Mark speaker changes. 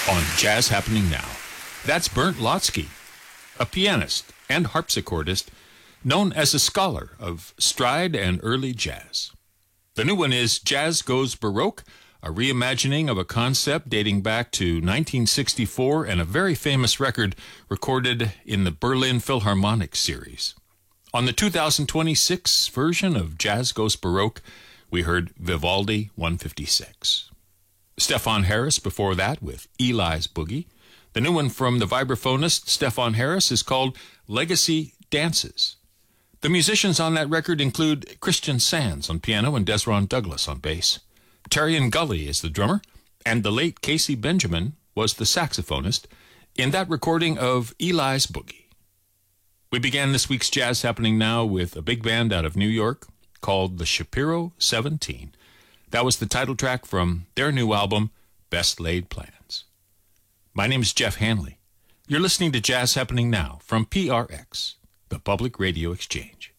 Speaker 1: on Jazz Happening Now. That's Bernd Lotsky, a pianist and harpsichordist known as a scholar of stride and early jazz. The new one is Jazz Goes Baroque, a reimagining of a concept dating back to 1964 and a very famous record recorded in the Berlin Philharmonic series. On the 2026 version of Jazz Goes Baroque, we heard Vivaldi 156. Stefan Harris before that with Eli's Boogie. The new one from the vibraphonist Stefan Harris is called Legacy Dances. The musicians on that record include Christian Sands on piano and Desron Douglas on bass. Terrian Gully is the drummer, and the late Casey Benjamin was the saxophonist in that recording of Eli's Boogie. We began this week's Jazz Happening Now with a big band out of New York called the Shapiro 17. That was the title track from their new album, Best Laid Plans. My name is Jeff Hanley. You're listening to Jazz Happening Now from PRX, the Public Radio Exchange.